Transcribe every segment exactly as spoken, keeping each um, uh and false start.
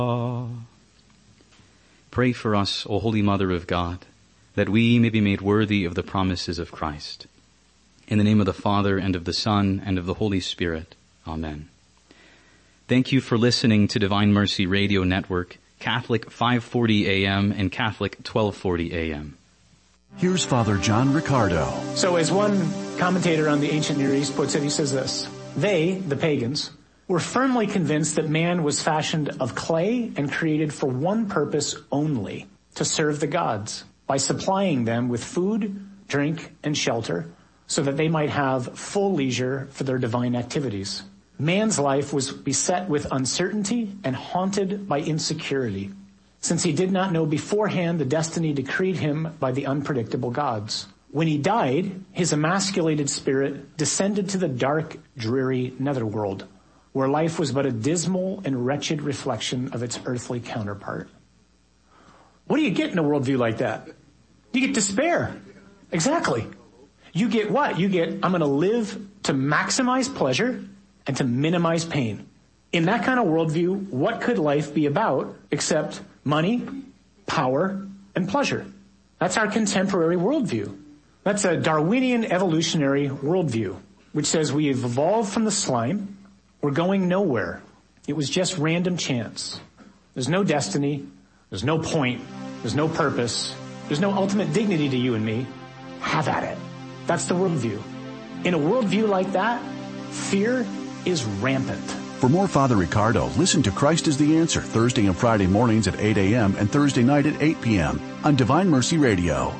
Pray for us, O Holy Mother of God, that we may be made worthy of the promises of Christ. In the name of the Father, and of the Son, and of the Holy Spirit. Amen. Thank you for listening to Divine Mercy Radio Network, Catholic five forty A M and Catholic twelve forty A M. Here's Father John Riccardo. So as one commentator on the ancient Near East puts it, he says this: they, the pagans, were firmly convinced that man was fashioned of clay and created for one purpose only, to serve the gods, by supplying them with food, drink, and shelter, so that they might have full leisure for their divine activities. Man's life was beset with uncertainty and haunted by insecurity, since he did not know beforehand the destiny decreed him by the unpredictable gods. When he died, his emasculated spirit descended to the dark, dreary netherworld, where life was but a dismal and wretched reflection of its earthly counterpart. What do you get in a worldview like that? You get despair. Exactly. You get what? You get, I'm going to live to maximize pleasure and to minimize pain. In that kind of worldview, what could life be about except money, power, and pleasure? That's our contemporary worldview. That's a Darwinian evolutionary worldview, which says we have evolved from the slime. We're going nowhere. It was just random chance. There's no destiny. There's no point. There's no purpose. There's no ultimate dignity to you and me. Have at it. That's the worldview. In a worldview like that, fear is rampant. For more Father Riccardo, listen to Christ is the Answer Thursday and Friday mornings at eight A M and Thursday night at eight P M on Divine Mercy Radio.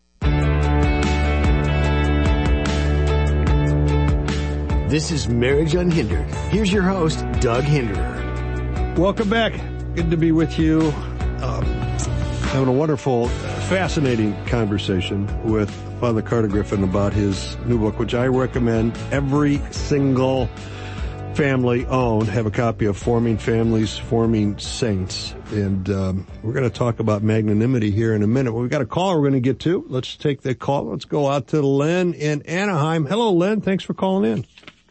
This is Marriage Unhindered. Here's your host, Doug Hinderer. Welcome back. Good to be with you. Um, having a wonderful, fascinating conversation with Father Carter Griffin about his new book, which I recommend every single family own. Have a copy of Forming Families, Forming Saints. And um, we're going to talk about magnanimity here in a minute. We've got a call we're going to get to. Let's take that call. Let's go out to Len in Anaheim. Hello, Len. Thanks for calling in.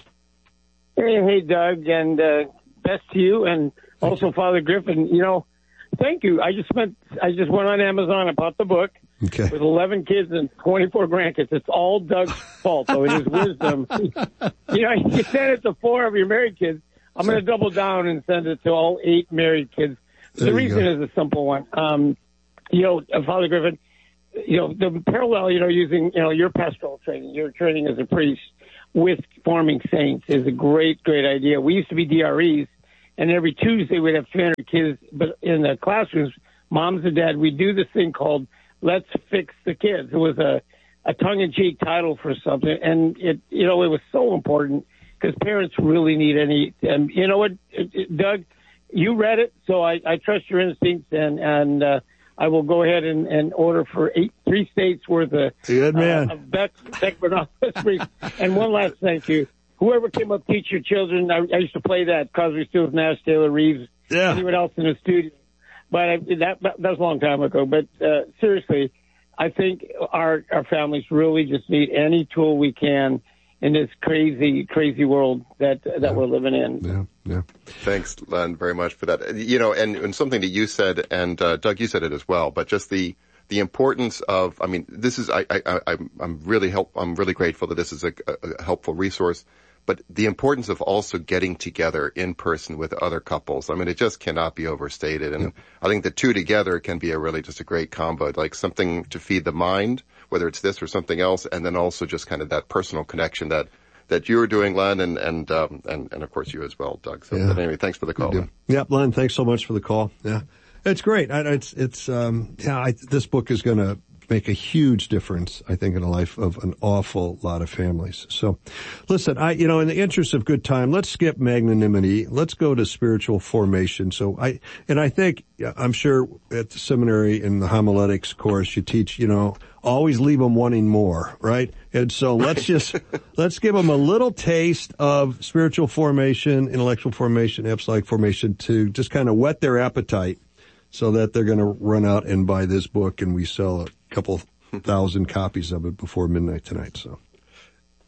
Hey, hey, Doug, and uh, best to you, and also Father Griffin. You know, thank you. I just spent, I just went on Amazon and bought the book okay. with eleven kids and twenty-four grandkids. It's all Doug's fault, so it is wisdom. You know, you send it to four of your married kids. I'm going to double down and send it to all eight married kids. There the reason go. is a simple one. Um, you know, uh, Father Griffin, you know, the parallel, you know, using, you know, your pastoral training, your training as a priest, with Forming Saints is a great, great idea. We used to be D R Es, and every Tuesday we'd have three hundred kids, but in the classrooms, moms and dad, we do this thing called Let's Fix the Kids. It was a, a tongue-in-cheek title for something, and it, you know, it was so important because parents really need any, and you know what, Doug, you read it, so I, I trust your instincts, and, and, uh, I will go ahead and, and order for eight, three states worth of, Good man. Uh, of Beck, Beck Bernard briefs. And one last thank you. Whoever came up, Teach Your Children, I, I used to play that, Cosby, Stills, Nash, Taylor, Reeves, yeah. anyone else in the studio. But I, that, that was a long time ago. But uh, seriously, I think our, our families really just need any tool we can in this crazy, crazy world that that yeah. we're living in. Yeah, yeah. Thanks, Len, very much for that. You know, and, and something that you said, and uh, Doug, you said it as well, but just the the importance of, I mean, this is, I, I, I, I'm really help, I'm really grateful that this is a, a helpful resource, but the importance of also getting together in person with other couples. I mean, it just cannot be overstated. And yeah. I think the two together can be a really just a great combo, like something to feed the mind, whether it's this or something else, and then also just kind of that personal connection that, that you were doing, Len, and, and, um, and, and of course you as well, Doug. So, yeah. but anyway, thanks for the call. Len. Yep, Len, thanks so much for the call. Yeah. It's great. I, it's, it's, um, yeah, I, this book is going to make a huge difference, I think, in the life of an awful lot of families. So, listen, I, you know, in the interest of good time, let's skip magnanimity. Let's go to spiritual formation. So I, and I think, I'm sure at the seminary in the homiletics course, you teach, you know, always leave them wanting more, right? And so let's just, let's give them a little taste of spiritual formation, intellectual formation, apostolic formation to just kind of whet their appetite so that they're going to run out and buy this book and we sell a couple thousand copies of it before midnight tonight. So,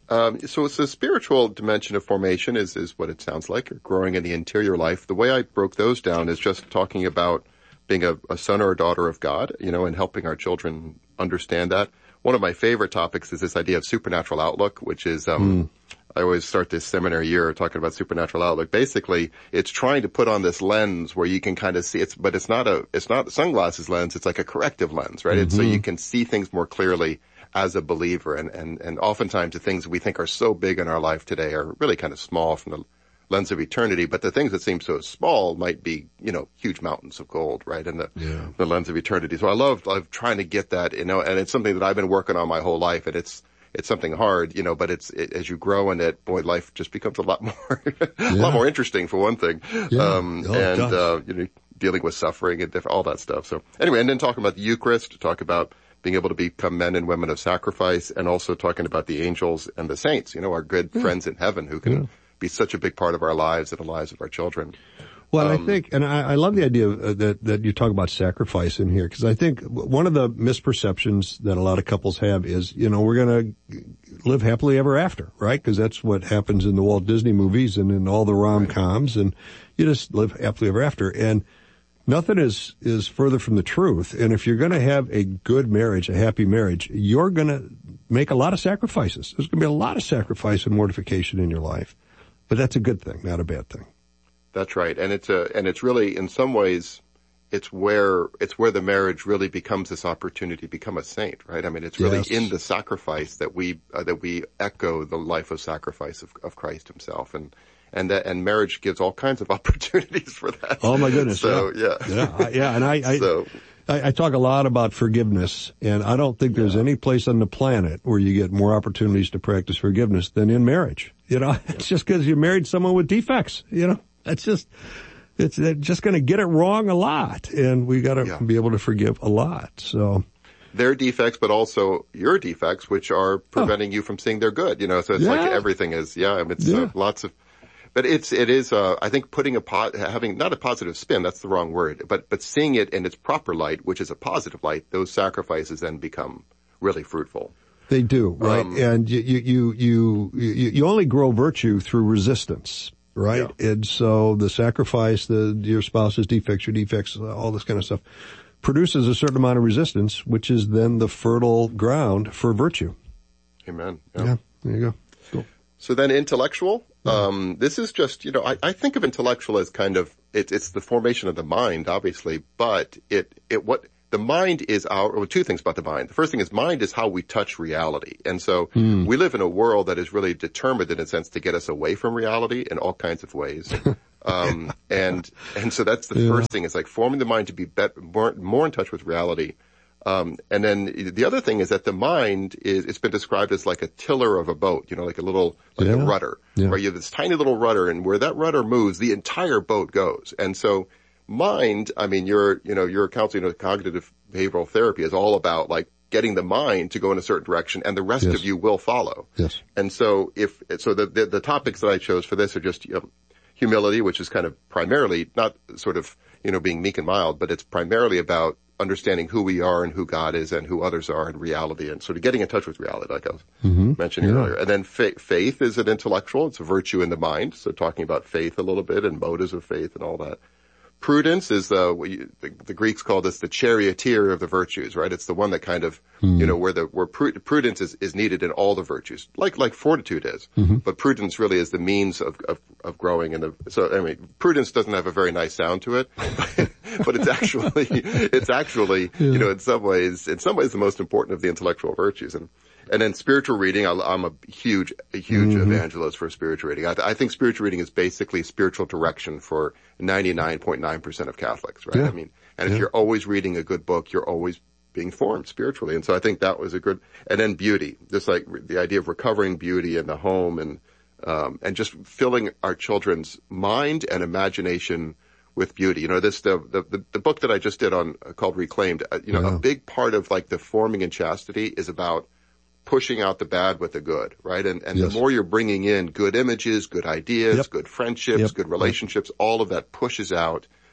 Um, so it's the spiritual dimension of formation is, is what it sounds like, or growing in the interior life. The way I broke those down is just talking about being a, a son or a daughter of God, you know, and helping our children understand that. One of my favorite topics is this idea of supernatural outlook, which is, um, mm. I always start this seminary year talking about supernatural outlook. Basically, it's trying to put on this lens where you can kind of see it's, but it's not a, it's not a sunglasses lens. It's like a corrective lens, right? Mm-hmm. It's so you can see things more clearly as a believer. And, and, and oftentimes the things we think are so big in our life today are really kind of small from the lens of eternity, but the things that seem so small might be, you know, huge mountains of gold, right? In the, yeah. the lens of eternity. So I love, love trying to get that, you know, and it's something that I've been working on my whole life, and it's, it's something hard, you know, but it's, it, as you grow in it, boy, life just becomes a lot more, a yeah. lot more interesting for one thing. Yeah. Um, oh, and, uh, you know, dealing with suffering and all that stuff. So anyway, and then talking about the Eucharist, talk about being able to become men and women of sacrifice, and also talking about the angels and the saints, you know, our good yeah. friends in heaven who can yeah. be such a big part of our lives and the lives of our children. Well, um, I think, and I, I love the idea of, uh, that, that you talk about sacrifice in here, because I think one of the misperceptions that a lot of couples have is, you know, we're going to live happily ever after, right? Because that's what happens in the Walt Disney movies and in all the rom-coms, and you just live happily ever after. And nothing is, is further from the truth. And if you're going to have a good marriage, a happy marriage, you're going to make a lot of sacrifices. There's going to be a lot of sacrifice and mortification in your life. But that's a good thing, not a bad thing. That's right. And it's a, and it's really, in some ways, it's where, it's where the marriage really becomes this opportunity to become a saint, right? I mean, it's really yes. in the sacrifice that we, uh, that we echo the life of sacrifice of, of Christ himself. And, and that, and marriage gives all kinds of opportunities for that. Oh my goodness. So, yeah. Yeah. Yeah. I, yeah. And I, I, so, I, I talk a lot about forgiveness, and I don't think there's yeah. any place on the planet where you get more opportunities to practice forgiveness than in marriage. You know, yeah. it's just because you married someone with defects, you know. It's just, it's they're just going to get it wrong a lot, and we got to yeah. be able to forgive a lot. So their defects, but also your defects, which are preventing oh. you from seeing their good. You know, so it's yeah. like everything is. Yeah, I mean, it's yeah. uh, lots of, but it's it is. Uh, I think putting a po- having not a positive spin. That's the wrong word, but but seeing it in its proper light, which is a positive light. Those sacrifices then become really fruitful. They do, right? Um, and you you you you you only grow virtue through resistance. Right? Yeah. And so the sacrifice, the, your spouse's defects, your defects, all this kind of stuff produces a certain amount of resistance, which is then the fertile ground for virtue. Amen. Yeah. yeah there you go. Cool. So then intellectual, yeah. um, this is just, you know, I, I think of intellectual as kind of, it, it's the formation of the mind, obviously, but it, it, what, the mind is our, well, two things about the mind. The first thing is mind is how we touch reality. And so mm. we live in a world that is really determined in a sense to get us away from reality in all kinds of ways. um, and, and so that's the yeah. first thing is like forming the mind to be better, more, more in touch with reality. Um, and then the other thing is that the mind is, it's been described as like a tiller of a boat, you know, like a little, like yeah. a rudder, yeah. where you have this tiny little rudder, and where that rudder moves, the entire boat goes. And so, mind, I mean, your, you know, your counseling of cognitive behavioral therapy is all about like getting the mind to go in a certain direction, and the rest yes. of you will follow. Yes. And so if, so the, the, the topics that I chose for this are just, you know, humility, which is kind of primarily not sort of, you know, being meek and mild, but it's primarily about understanding who we are and who God is and who others are in reality, and sort of getting in touch with reality, like I was mm-hmm. mentioning yeah. earlier. And then fa- faith is an intellectual. It's a virtue in the mind. So talking about faith a little bit and motives of faith and all that. Prudence is the, what you, the, the Greeks call this the charioteer of the virtues, right? It's the one that kind of, mm. you know, where the, where pru- prudence is, is needed in all the virtues, like, like fortitude is. Mm-hmm. But prudence really is the means of, of, of growing in the, so, I mean, prudence doesn't have a very nice sound to it, but, but it's actually, it's actually, yeah. you know, in some ways, in some ways the most important of the intellectual virtues. And, And then spiritual reading, I'm a huge, a huge mm-hmm. evangelist for spiritual reading. I, th- I think spiritual reading is basically spiritual direction for ninety-nine point nine percent of Catholics, right? Yeah. I mean, and yeah. if you're always reading a good book, you're always being formed spiritually. And so I think that was a good, and then beauty, just like the idea of recovering beauty in the home, and, um, and just filling our children's mind and imagination with beauty. You know, this, the, the, the book that I just did on, uh, called Reclaimed, uh, you know, yeah. a big part of like the forming in chastity is about pushing out the bad with the good, right? And, and yes. the more you're bringing in good images, good ideas, yep. good friendships, yep. good relationships, all of that pushes out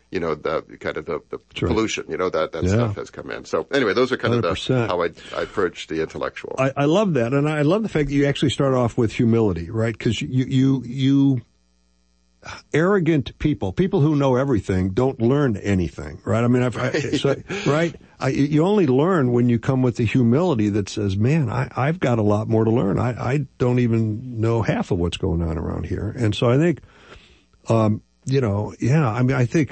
you know, the kind of the, the right. pollution, you know, that, that Yeah. stuff has come in. So anyway, those are kind one hundred percent. of the, how I, I approach the intellectual. I, I love that. And I love the fact that you actually start off with humility, right? Because you, you, you, arrogant people, people who know everything, don't learn anything, right? I mean, I've, I, so, right? I, you only learn when you come with the humility that says, man, I, I've got a lot more to learn. I, I don't even know half of what's going on around here. And so I think, um, you know, yeah, I mean, I think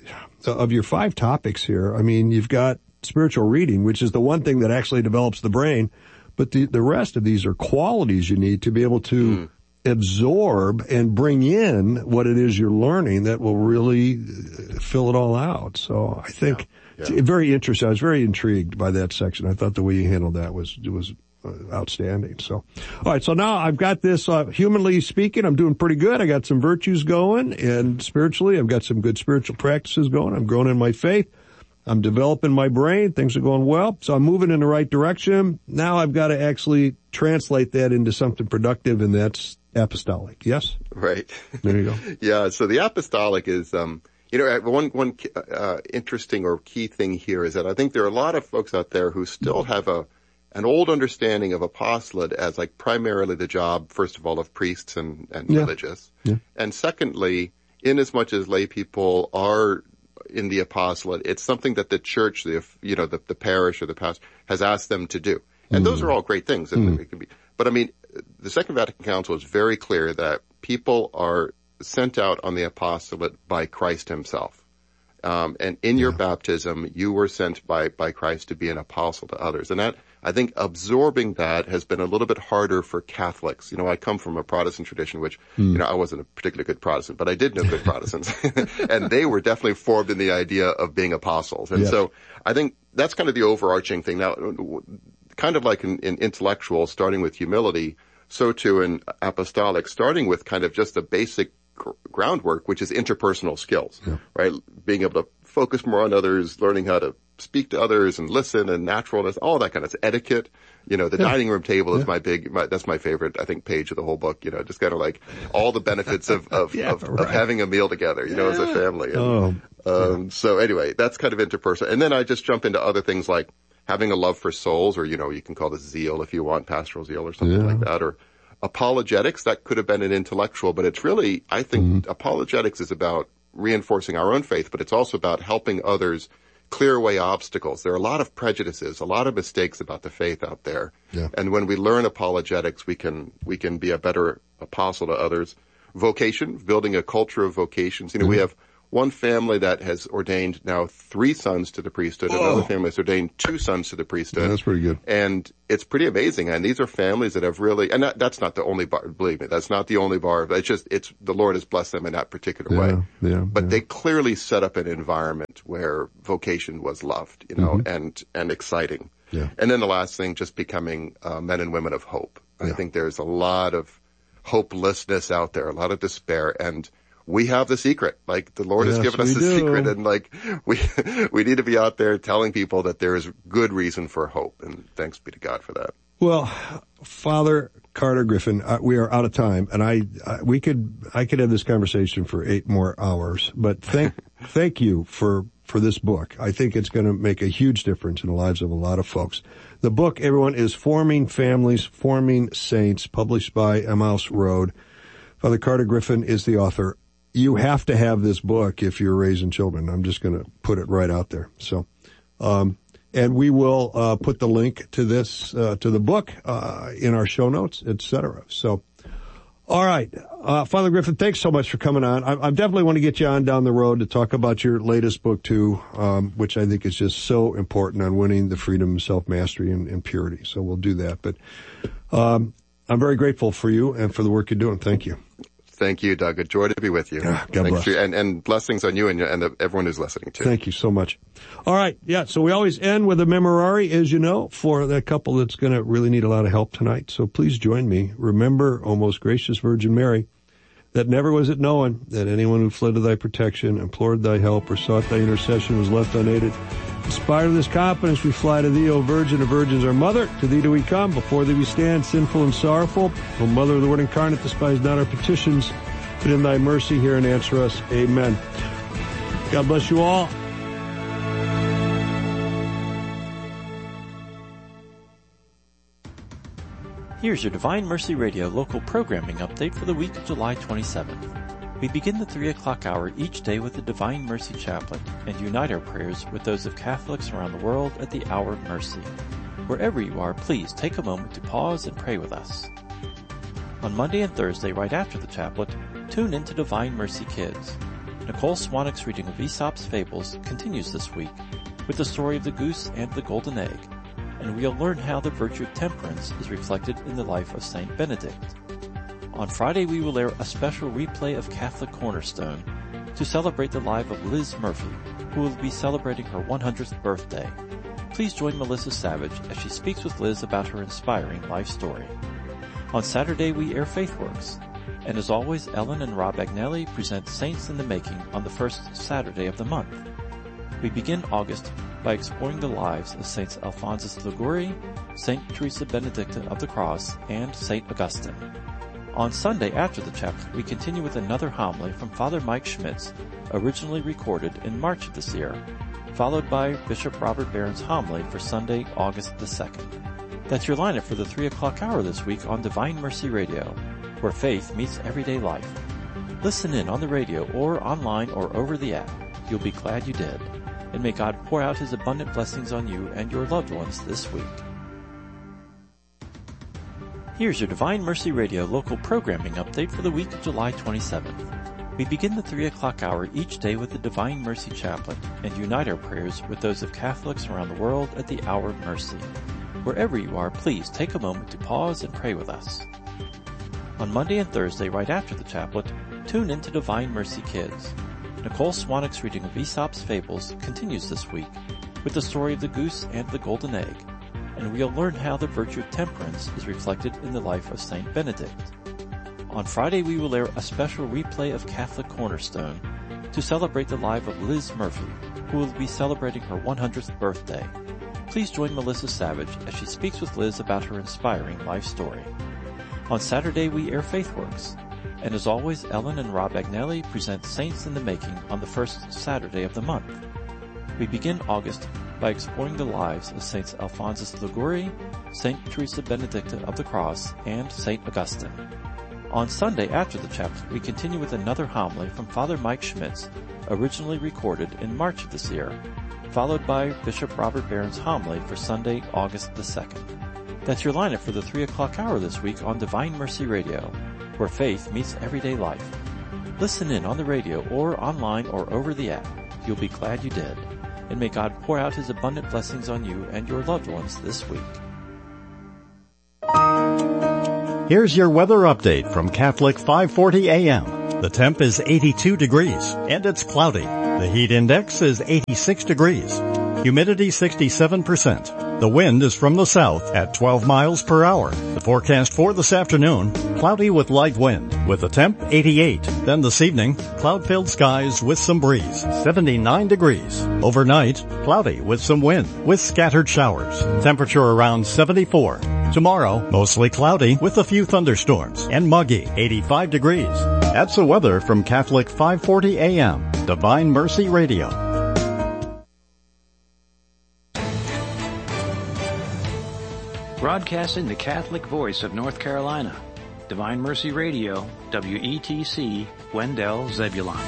of your five topics here, I mean, you've got spiritual reading, which is the one thing that actually develops the brain, but the, the rest of these are qualities you need to be able to mm. absorb and bring in what it is you're learning that will really fill it all out. So I think yeah, yeah. it's very interesting. I was very intrigued by that section. I thought the way you handled that was, was outstanding. So, all right. So now I've got this, uh, humanly speaking, I'm doing pretty good. I got some virtues going, and spiritually, I've got some good spiritual practices going. I'm growing in my faith. I'm developing my brain. Things are going well. So I'm moving in the right direction. Now I've got to actually translate that into something productive, and that's apostolic. Yes? Right. There you go. Yeah. So the apostolic is, um, you know, one, one, uh, interesting or key thing here is that I think there are a lot of folks out there who still have a, an old understanding of apostolate as like primarily the job, first of all, of priests and, and yeah. religious. Yeah. And secondly, in as much as lay people are in the apostolate, it's something that the church, the, you know, the, the parish or the pastor has asked them to do. And mm. those are all great things. And mm. it can be, but I mean, the Second Vatican Council is very clear that people are sent out on the apostolate by Christ himself. Um, and in your yeah. baptism, you were sent by, by Christ to be an apostle to others. And that, I think absorbing that has been a little bit harder for Catholics. You know, I come from a Protestant tradition, which, mm. you know, I wasn't a particularly good Protestant, but I did know good Protestants. And they were definitely formed in the idea of being apostles. And yes. so I think that's kind of the overarching thing. Now, kind of like in, in intellectual, starting with humility, so too in apostolic, starting with kind of just the basic groundwork, which is interpersonal skills, yeah. right? Being able to focus more on others, learning how to speak to others and listen and naturalness, all that kind of etiquette. You know, the yeah. dining room table is yeah. my big, my, that's my favorite, I think, page of the whole book. You know, just kind of like all the benefits of, of, yeah, of, right. of having a meal together, you yeah. know, as a family. And, oh, um, yeah. so anyway, that's kind of interpersonal. And then I just jump into other things like having a love for souls, or, you know, you can call this zeal if you want, pastoral zeal or something yeah. like that, or apologetics. That could have been an intellectual, but it's really, I think mm-hmm. apologetics is about reinforcing our own faith, but it's also about helping others clear away obstacles. There are a lot of prejudices, a lot of mistakes about the faith out there. Yeah. And when we learn apologetics, we can, we can be a better apostle to others. Vocation, building a culture of vocations. You know, mm-hmm. we have one family that has ordained now three sons to the priesthood. Whoa. Another family has ordained two sons to the priesthood. Yeah, that's pretty good. And it's pretty amazing. And these are families that have really, and that, that's not the only bar, believe me, that's not the only bar. It's just, it's, the Lord has blessed them in that particular yeah, way. Yeah, but yeah. they clearly set up an environment where vocation was loved, you know, mm-hmm. and, and exciting. Yeah. And then the last thing, just becoming uh, men and women of hope. Yeah. I think there's a lot of hopelessness out there, a lot of despair, and we have the secret. Like, the Lord yes, has given us the do. secret, and like, we, we need to be out there telling people that there is good reason for hope, and thanks be to God for that. Well, Father Carter Griffin, uh, we are out of time, and I, I, we could, I could have this conversation for eight more hours, but thank, thank you for, for this book. I think it's going to make a huge difference in the lives of a lot of folks. The book, everyone, is Forming Families, Forming Saints, published by Emmaus Road. Father Carter Griffin is the author. You have to have this book if you're raising children. I'm just going to put it right out there. So, um, and we will, uh, put the link to this, uh, to the book, uh, in our show notes, et cetera. So, all right. Uh, Father Griffin, thanks so much for coming on. I, I definitely want to get you on down the road to talk about your latest book too, um, which I think is just so important on winning the freedom, self-mastery, and, and purity. So we'll do that. But, um, I'm very grateful for you and for the work you're doing. Thank you. Thank you, Doug. A joy to be with you. God Thanks bless. You, and, and blessings on you and, and the, everyone who's listening, too. Thank you so much. All right. Yeah, so we always end with a memorare, as you know, for that couple that's going to really need a lot of help tonight. So please join me. Remember, O most gracious Virgin Mary, that never was it known that anyone who fled to thy protection, implored thy help, or sought thy intercession was left unaided. Inspired of this confidence, we fly to thee, O Virgin of Virgins, our Mother. To thee do we come. Before thee we stand, sinful and sorrowful. O Mother of the Word incarnate, despise not our petitions, but in thy mercy hear and answer us. Amen. God God bless you all. Here's your Divine Mercy Radio local programming update for the week of July twenty-seventh. We begin the three o'clock hour each day with the Divine Mercy Chaplet and unite our prayers with those of Catholics around the world at the Hour of Mercy. Wherever you are, please take a moment to pause and pray with us. On Monday and Thursday, right after the chaplet, tune in to Divine Mercy Kids. Nicole Swanwick's reading of Aesop's Fables continues this week with the story of the goose and the golden egg, and we'll learn how the virtue of temperance is reflected in the life of Saint Benedict. On Friday, we will air a special replay of Catholic Cornerstone to celebrate the life of Liz Murphy, who will be celebrating her one hundredth birthday. Please join Melissa Savage as she speaks with Liz about her inspiring life story. On Saturday, we air FaithWorks, and as always, Ellen and Rob Agnelli present Saints in the Making on the first Saturday of the month. We begin August by exploring the lives of Saints Alphonsus Liguori, Saint Teresa Benedicta of the Cross, and Saint Augustine. On Sunday after the chaplet, we continue with another homily from Father Mike Schmitz, originally recorded in March of this year, followed by Bishop Robert Barron's homily for Sunday, August the second. That's your lineup for the three o'clock hour this week on Divine Mercy Radio, where faith meets everyday life. Listen in on the radio or online or over the app. You'll be glad you did. And may God pour out His abundant blessings on you and your loved ones this week. Here's your Divine Mercy Radio local programming update for the week of July twenty-seventh. We begin the three o'clock hour each day with the Divine Mercy Chaplet and unite our prayers with those of Catholics around the world at the Hour of Mercy. Wherever you are, please take a moment to pause and pray with us. On Monday and Thursday, right after the chaplet, tune in to Divine Mercy Kids. Nicole Swanwick's reading of Aesop's Fables continues this week with the story of the goose and the golden egg, and we'll learn how the virtue of temperance is reflected in the life of Saint Benedict. On Friday, we will air a special replay of Catholic Cornerstone to celebrate the life of Liz Murphy, who will be celebrating her one hundredth birthday. Please join Melissa Savage as she speaks with Liz about her inspiring life story. On Saturday, we air FaithWorks, and as always, Ellen and Rob Agnelli present Saints in the Making on the first Saturday of the month. We begin August by exploring the lives of Saints Alphonsus Liguori, Saint Teresa Benedicta of the Cross, and Saint Augustine. On Sunday after the chaplet, we continue with another homily from Father Mike Schmitz, originally recorded in March of this year, followed by Bishop Robert Barron's homily for Sunday, August the second. That's your lineup for the three o'clock hour this week on Divine Mercy Radio, where faith meets everyday life. Listen in on the radio or online or over the app. You'll be glad you did. And may God pour out His abundant blessings on you and your loved ones this week. Here's your weather update from Catholic five forty A M. The temp is eighty-two degrees and it's cloudy. The heat index is eighty-six degrees. Humidity sixty-seven percent. The wind is from the south at twelve miles per hour. The forecast for this afternoon, cloudy with light wind, with the temp eighty-eight. Then this evening, cloud-filled skies with some breeze, seventy-nine degrees. Overnight, cloudy with some wind, with scattered showers. Temperature around seventy-four. Tomorrow, mostly cloudy with a few thunderstorms, and muggy, eighty-five degrees. That's the weather from Catholic five forty A M, Divine Mercy Radio. Broadcasting the Catholic voice of North Carolina, Divine Mercy Radio, W E T C, Wendell, Zebulon.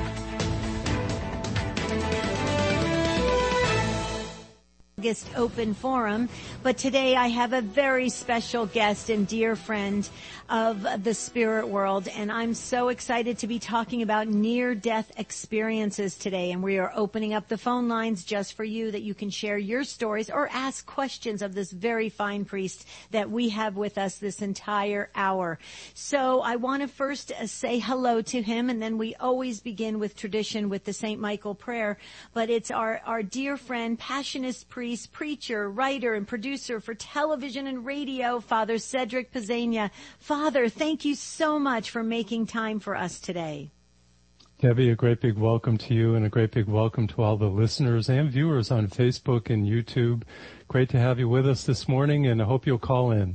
August Open Forum, but today I have a very special guest and dear friend of the spirit world, and I'm so excited to be talking about near-death experiences today, and we are opening up the phone lines just for you that you can share your stories or ask questions of this very fine priest that we have with us this entire hour. So I want to first uh, say hello to him, and then we always begin with tradition with the Saint Michael prayer, but it's our, our dear friend, Passionist priest, preacher, writer, and producer for television and radio, Father Cedric Pizzania. Father, thank you so much for making time for us today. Debbie, a great big welcome to you and a great big welcome to all the listeners and viewers on Facebook and YouTube. Great to have you with us this morning, and I hope you'll call in.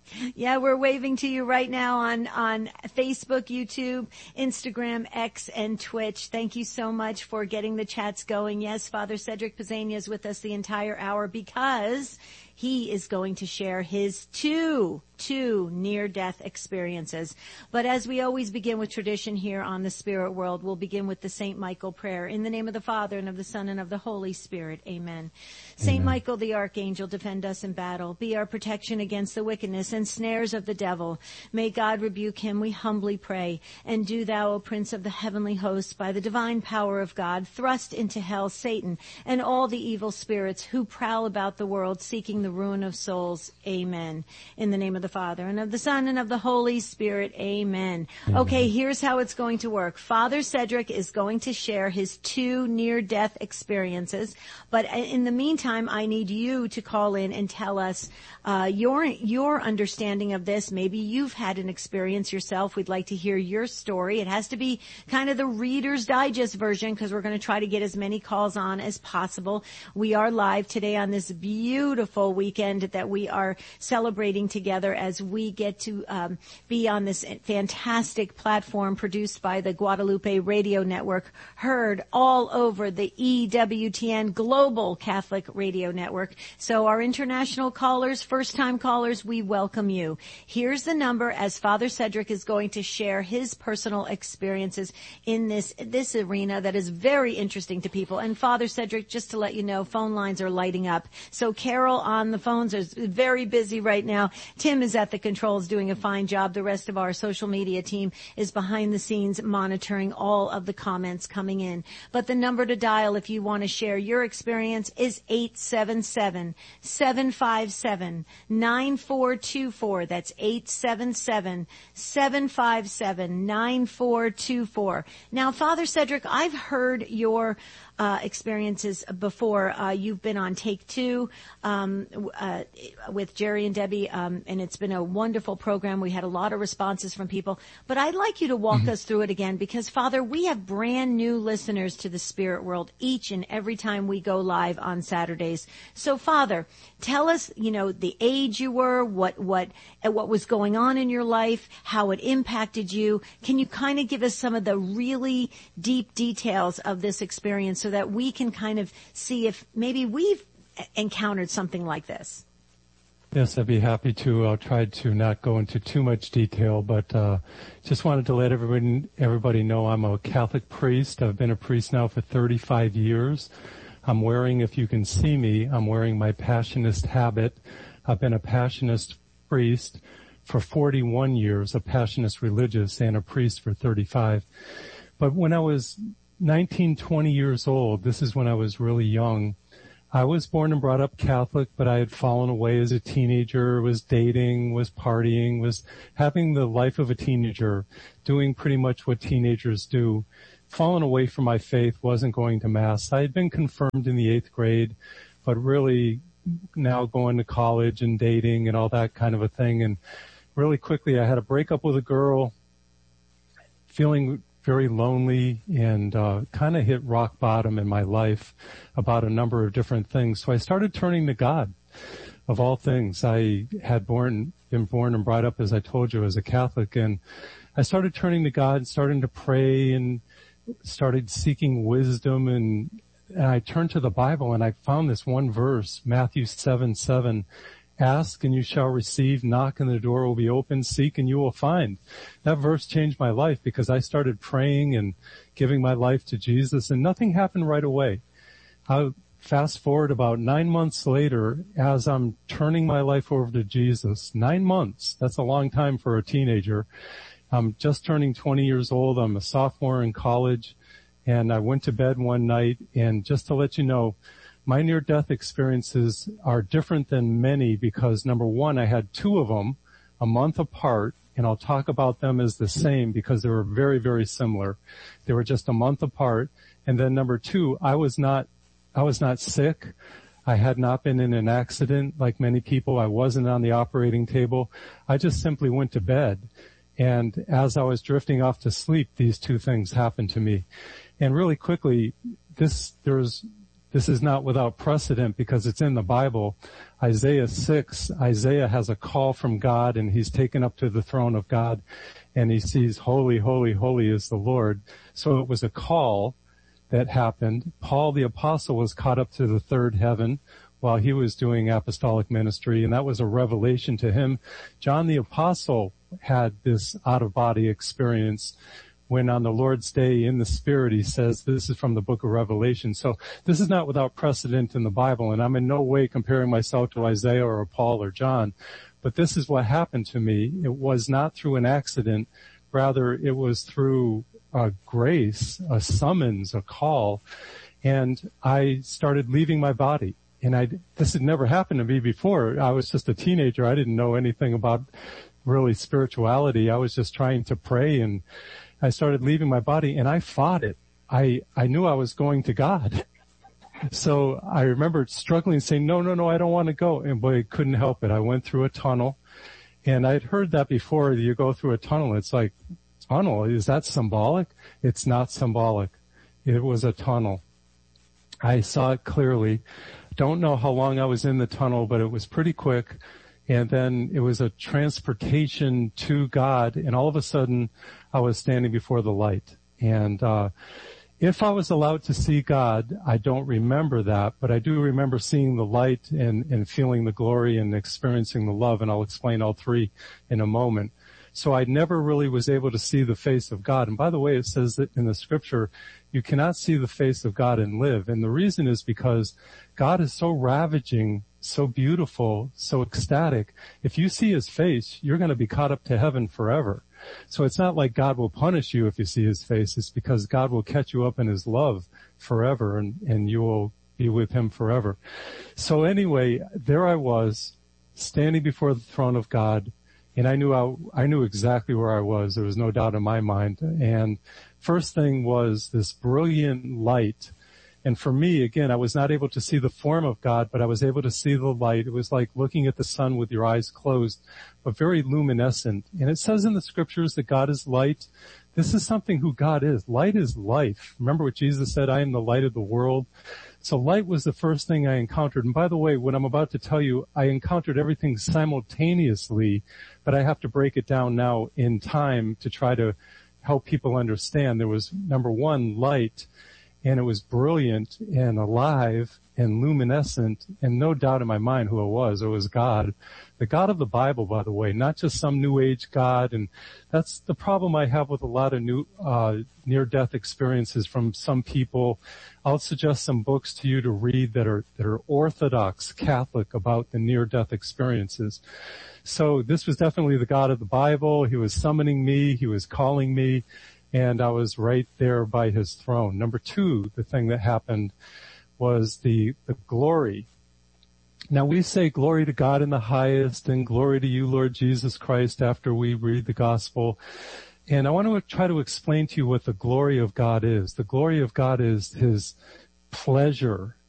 Yeah, we're waving to you right now on, on Facebook, YouTube, Instagram, X, and Twitch. Thank you so much for getting the chats going. Yes, Father Cedric Pisania is with us the entire hour because he is going to share his two, two near-death experiences. But as we always begin with tradition here on the Spirit World, we'll begin with the Saint Michael prayer. In the name of the Father, and of the Son, and of the Holy Spirit. Amen. Saint Michael the Archangel, defend us in battle. Be our protection against the wickedness and snares of the devil. May God rebuke him, we humbly pray. And do thou, O Prince of the heavenly hosts, by the divine power of God, thrust into hell Satan and all the evil spirits who prowl about the world seeking the ruin of souls. Amen. In the name of the Father, and of the Son, and of the Holy Spirit. Amen. Amen. Okay, here's how it's going to work. Father Cedric is going to share his two near-death experiences, but in the meantime, I need you to call in and tell us uh, your your understanding of this. Maybe you've had an experience yourself. We'd like to hear your story. It has to be kind of the Reader's Digest version because we're going to try to get as many calls on as possible. We are live today on this beautiful weekend that we are celebrating together as we get to um, be on this fantastic platform produced by the Guadalupe Radio Network, heard all over the E W T N Global Catholic Radio Network. So our international callers, first-time callers, we welcome you. Here's the number as Father Cedric is going to share his personal experiences in this this arena that is very interesting to people. And Father Cedric, just to let you know, phone lines are lighting up. So Carol on the phones is very busy right now. Tim is at the controls doing a fine job. The rest of our social media team is behind the scenes monitoring all of the comments coming in. But the number to dial if you want to share your experience is eight seven seven, seven five seven, nine four two four. That's eight seven seven, seven five seven, nine four two four. Now, Father Cedric, I've heard your Uh, experiences before. Uh, you've been on Take Two um, uh, with Jerry and Debbie, um, and it's been a wonderful program. We had a lot of responses from people. But I'd like you to walk mm-hmm. us through it again because, Father, we have brand new listeners to the Spirit World each and every time we go live on Saturdays. So, Father, tell us, you know, the age you were, what what what was going on in your life, how it impacted you. Can you kind of give us some of the really deep details of this experience so that we can kind of see if maybe we've encountered something like this? Yes, I'd be happy to. I'll try to not go into too much detail, but uh, just wanted to let everybody, everybody know I'm a Catholic priest. I've been a priest now for thirty-five years. I'm wearing, if you can see me, I'm wearing my Passionist habit. I've been a Passionist priest for forty-one years, a Passionist religious, and a priest for thirty-five. But when I was nineteen, twenty years old, this is when I was really young. I was born and brought up Catholic, but I had fallen away as a teenager, was dating, was partying, was having the life of a teenager, doing pretty much what teenagers do. Fallen away from my faith, wasn't going to Mass. I had been confirmed in the eighth grade, but really now going to college and dating and all that kind of a thing. And really quickly I had a breakup with a girl, feeling very lonely, and uh kind of hit rock bottom in my life about a number of different things. So I started turning to God, of all things. I had born, been born and brought up, as I told you, as a Catholic, and I started turning to God, starting to pray, and started seeking wisdom, and, and I turned to the Bible, and I found this one verse, Matthew seven seven. Ask and you shall receive, knock and the door will be open, seek and you will find. That verse changed my life because I started praying and giving my life to Jesus, and nothing happened right away. I fast forward about nine months later, as I'm turning my life over to Jesus, nine months, that's a long time for a teenager. I'm just turning twenty years old. I'm a sophomore in college, and I went to bed one night, and just to let you know, my near-death experiences are different than many because, number one, I had two of them a month apart, and I'll talk about them as the same because they were very, very similar. They were just a month apart. And then number two, I was not, I was not sick. I had not been in an accident like many people. I wasn't on the operating table. I just simply went to bed. And as I was drifting off to sleep, these two things happened to me. And really quickly, this, there was This is not without precedent because it's in the Bible. Isaiah six, Isaiah has a call from God, and he's taken up to the throne of God, and he sees, holy, holy, holy is the Lord. So it was a call that happened. Paul the apostle was caught up to the third heaven while he was doing apostolic ministry, and that was a revelation to him. John the apostle had this out-of-body experience when on the Lord's day in the Spirit, he says, this is from the book of Revelation. So this is not without precedent in the Bible, and I'm in no way comparing myself to Isaiah or Paul or John, but this is what happened to me. It was not through an accident. Rather, it was through a grace, a summons, a call, and I started leaving my body. And I, this had never happened to me before. I was just a teenager. I didn't know anything about really spirituality. I was just trying to pray, and I started leaving my body, and I fought it. I, I knew I was going to God. So I remember struggling, saying, no, no, no, I don't want to go. And boy, I couldn't help it. I went through a tunnel, and I'd heard that before. You go through a tunnel. It's like, tunnel, is that symbolic? It's not symbolic. It was a tunnel. I saw it clearly. Don't know how long I was in the tunnel, but it was pretty quick. And then it was a transportation to God, and all of a sudden I was standing before the light. And uh if I was allowed to see God, I don't remember that, but I do remember seeing the light and, and feeling the glory and experiencing the love, and I'll explain all three in a moment. So I never really was able to see the face of God. And by the way, it says that in the scripture, you cannot see the face of God and live. And the reason is because God is so ravaging, so beautiful, so ecstatic. If you see his face, you're going to be caught up to heaven forever. So it's not like God will punish you if you see his face. It's because God will catch you up in his love forever, and, and you will be with him forever. So anyway, there I was, standing before the throne of God, and I knew I, I knew exactly where I was. There was no doubt in my mind. And first thing was this brilliant light. And for me, again, I was not able to see the form of God, but I was able to see the light. It was like looking at the sun with your eyes closed, but very luminescent. And it says in the scriptures that God is light. This is something who God is. Light is life. Remember what Jesus said, I am the light of the world. So light was the first thing I encountered. And by the way, what I'm about to tell you, I encountered everything simultaneously, but I have to break it down now in time to try to help people understand. There was, number one, light, and it was brilliant and alive and luminescent, and no doubt in my mind who it was. It was God. The God of the Bible, by the way, not just some New Age God. And that's the problem I have with a lot of new, uh, near-death experiences from some people. I'll suggest some books to you to read that are, that are Orthodox Catholic about the near-death experiences. So this was definitely the God of the Bible. He was summoning me. He was calling me. And I was right there by his throne. Number two, the thing that happened was the, the glory. Now we say glory to God in the highest and glory to you, Lord Jesus Christ, after we read the gospel. And I want to try to explain to you what the glory of God is. The glory of God is his pleasure